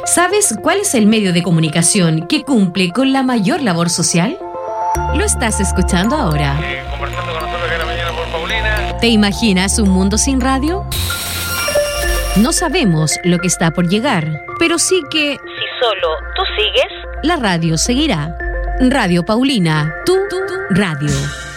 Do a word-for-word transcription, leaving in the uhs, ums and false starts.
¿Sabes cuál es el medio de comunicación que cumple con la mayor labor social? Lo estás escuchando ahora. Eh, conversando con nosotros acá en la mañana por Paulina. ¿Te imaginas un mundo sin radio? No sabemos lo que está por llegar, pero sí que, si solo tú sigues, la radio seguirá. Radio Paulina, tu radio.